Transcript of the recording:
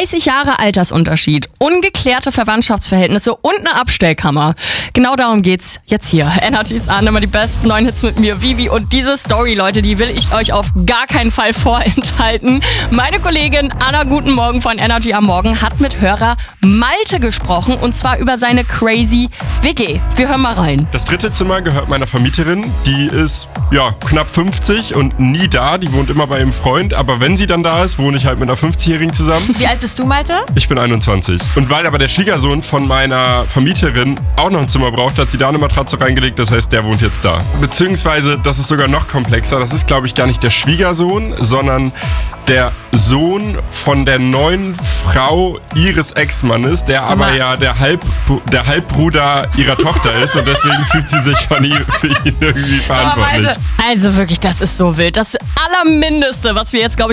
30 Jahre Altersunterschied, ungeklärte Verwandtschaftsverhältnisse und eine Abstellkammer. Genau darum geht's jetzt hier. Energy's an, immer die besten 9 Hits mit mir, Vivi. Und diese Story, Leute, die will ich euch auf gar keinen Fall vorenthalten. Meine Kollegin Anna Guten Morgen von Energy am Morgen hat mit Hörer Malte gesprochen und zwar über seine crazy WG. Wir hören mal rein. Das 3. Zimmer gehört meiner Vermieterin. Die ist knapp 50 und nie da. Die wohnt immer bei ihrem Freund. Aber wenn sie dann da ist, wohne ich halt mit einer 50-Jährigen zusammen. Wie alt bist du, Malte? Ich bin 21. Und weil aber der Schwiegersohn von meiner Vermieterin auch noch ein Zimmer braucht, hat sie da eine Matratze reingelegt. Das heißt, der wohnt jetzt da. Beziehungsweise, das ist sogar noch komplexer. Das ist, glaube ich, gar nicht der Schwiegersohn, sondern der Sohn von der neuen Frau ihres Ex-Mannes, der aber ja der Halbbruder ihrer Tochter ist und deswegen fühlt sie sich für ihn irgendwie verantwortlich. Also wirklich, das ist so wild. Das Allermindeste, was wir jetzt, glaube ich,